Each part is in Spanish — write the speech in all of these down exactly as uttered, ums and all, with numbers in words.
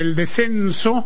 el descenso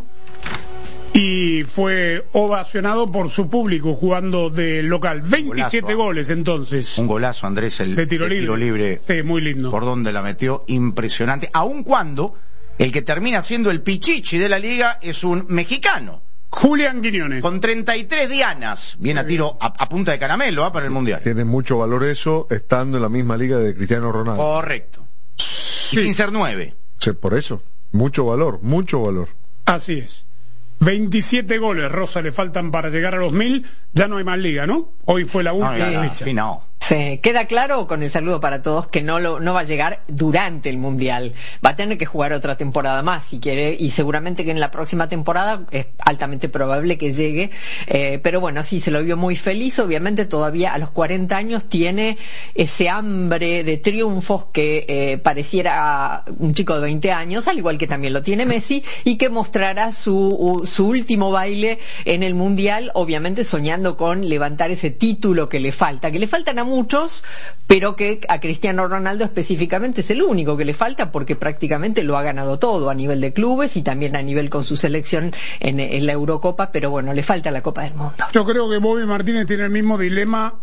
y fue ovacionado por su público jugando de local. veintisiete golazo, goles entonces. Un golazo, Andrés, el de tiro de libre. Tiro libre. Sí, muy lindo. Por donde la metió, impresionante. Aun cuando el que termina siendo el pichichi de la liga es un mexicano. Julián Quiñones. Con treinta y tres dianas. Bien a tiro, a, a punta de caramelo, ¿eh? Para el Mundial. Tiene mucho valor eso, estando en la misma liga de Cristiano Ronaldo. Correcto. Sí. Y sin ser nueve. Sí, por eso. Mucho valor, mucho valor. Así es. veintisiete goles, Rosa, le faltan para llegar a los mil. Ya no hay más liga, ¿no? Hoy fue la última No, no, fecha. sí, no. Sí, queda claro con el saludo para todos que no lo, no va a llegar durante el Mundial. Va a tener que jugar otra temporada más si quiere, y seguramente que en la próxima temporada es altamente probable que llegue. Eh, pero bueno, sí, se lo vio muy feliz. Obviamente todavía a los cuarenta años tiene ese hambre de triunfos que eh, pareciera un chico de veinte años, al igual que también lo tiene Messi, y que mostrará su, su último baile en el Mundial, obviamente soñando con levantar ese título que le falta, que le faltan a muchos, pero que a Cristiano Ronaldo específicamente es el único que le falta, porque prácticamente lo ha ganado todo a nivel de clubes y también a nivel con su selección en, en la Eurocopa, pero bueno, le falta la Copa del Mundo. Yo creo que Bobby Martínez tiene el mismo dilema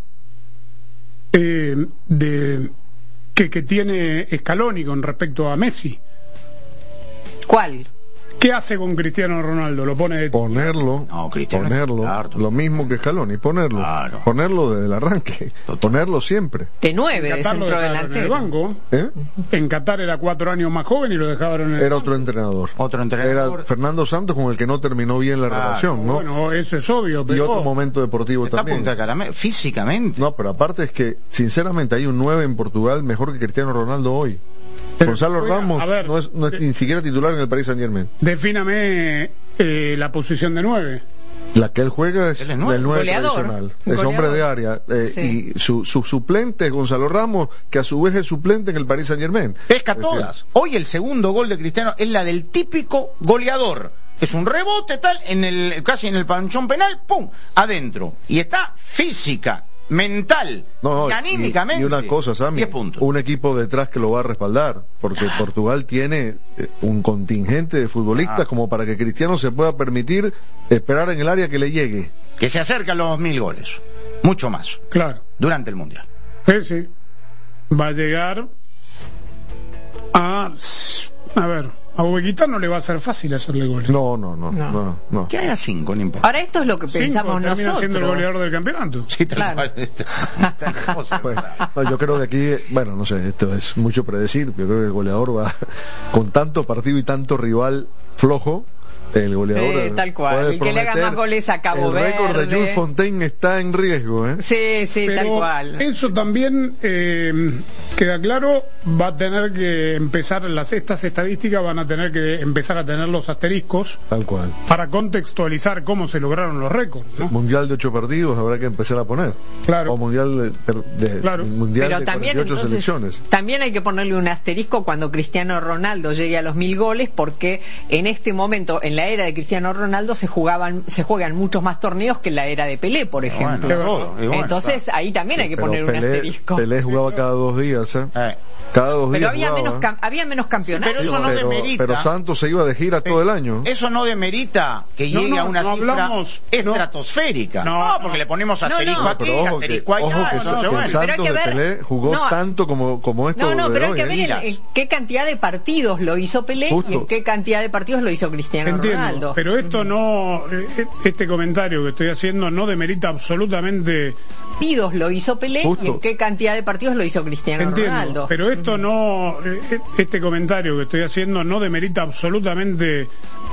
eh, de que, que tiene Scaloni con respecto a Messi. ¿Cuál? ¿Qué hace con Cristiano Ronaldo? ¿Lo pone de... Ponerlo, No, Cristiano, ponerlo, claro. lo mismo que Scaloni, ponerlo, Claro. ponerlo desde el arranque, Total. ponerlo siempre. De nueve, En de Qatar lo centro dejaron en el delantero. banco. ¿Eh? En Qatar era cuatro años más joven y lo dejaron en el Era banco. otro entrenador. Otro entrenador. Era Fernando Santos, con el que no terminó bien la Claro. relación, ¿no? Bueno, eso es obvio, Y pero... otro momento deportivo Está a también. punta de caramelo. Físicamente. No, pero aparte es que, sinceramente, hay un nueve en Portugal mejor que Cristiano Ronaldo hoy. Pero Gonzalo juega- Ramos a ver, no es, no es de- ni siquiera titular en el Paris Saint-Germain. Defíname eh, la posición de nueve. La que él juega es Él es del nueve. nueve Goleador. tradicional. Es Goleador. hombre de área. Eh, Sí. Y su, su suplente es Gonzalo Ramos, que a su vez es suplente en el Paris Saint-Germain. Pesca Es decir, todas. Hoy el segundo gol de Cristiano es la del típico goleador. Es un rebote tal, en el casi en el panchón penal, pum, adentro. Y está física, mental, No, no, y anímicamente. Y, y una cosa, Sammy, diez puntos. un equipo detrás que lo va a respaldar, porque Portugal tiene eh, un contingente de futbolistas Ah. como para que Cristiano se pueda permitir esperar en el área que le llegue. Que se acerca a los mil goles. Mucho más. Claro. Durante el Mundial. Sí, sí. Va a llegar a... A ver, a Huequitán no le va a ser fácil hacerle goles. No, no, no, No. no, no. Que haga cinco, no importa. Ahora esto es lo que Cinco, pensamos termina nosotros. siendo el goleador del campeonato. Sí, tal Claro. cual. Tal cosa. Bueno, no, yo creo que aquí, bueno, no sé, esto es mucho predecir, yo creo que el goleador va con tanto partido y tanto rival flojo, el goleador Eh, tal cual, puede el que le haga prometer. más goles a Cabo El récord de Verde. Jules Fontaine está en riesgo, ¿eh? Sí, sí, tal Pero cual. eso también eh, queda claro, va a tener que empezar, las estas estadísticas van a tener que empezar a tener los asteriscos Tal cual. para contextualizar cómo se lograron los récords, ¿no? Mundial de ocho partidos habrá que empezar a poner. Claro. O mundial de, de- Claro. mundial Pero de también cuarenta y ocho entonces selecciones. también hay que ponerle un asterisco cuando Cristiano Ronaldo llegue a los mil goles, porque en este momento, en la era de Cristiano Ronaldo, se jugaban se juegan muchos más torneos que en la era de Pelé, por ejemplo. Bueno, todo, y bueno, Entonces ahí también hay que Pero poner un Pelé, asterisco. Pelé jugaba cada dos días, ¿eh? Eh, Cada dos Pero días había jugaba. menos cam- había menos campeonatos. pero eso no pero, demerita. pero Santos se iba de gira todo el año. Eso no demerita que No, llegue no, a una no cifra hablamos, estratosférica. no. No, No, porque no. le ponemos No, no. asterisco No, aquí, pero ojo que, asterisco allá. ojo que, no, que no, el bueno. Pero hay Santos que de ver- Pelé jugó no, tanto como, como esto No, no, de pero hay hoy, que ¿eh? ver en, Miras. en qué cantidad de partidos lo hizo Pelé Justo. y en qué cantidad de partidos lo hizo Cristiano Entiendo, Ronaldo. pero esto no, eh, este comentario que estoy haciendo no demerita absolutamente, partidos lo hizo Pelé Justo. y en qué cantidad de partidos lo hizo Cristiano entiendo, Ronaldo. pero esto no, eh, este comentario que estoy haciendo no demerita absolutamente